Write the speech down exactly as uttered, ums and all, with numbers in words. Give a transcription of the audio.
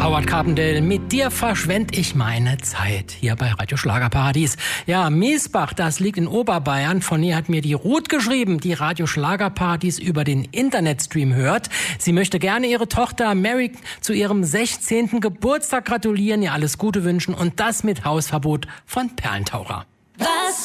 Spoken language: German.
Howard Carpendale, mit dir verschwend ich meine Zeit, hier bei Radio Schlagerparadies. Ja, Miesbach, das liegt in Oberbayern. Von hier hat mir die Ruth geschrieben, die Radio Schlagerparadies über den Internetstream hört. Sie möchte gerne ihre Tochter Mary zu ihrem sechzehnten Geburtstag gratulieren, ihr alles Gute wünschen und das mit Hausverbot von Perlentaucher. Was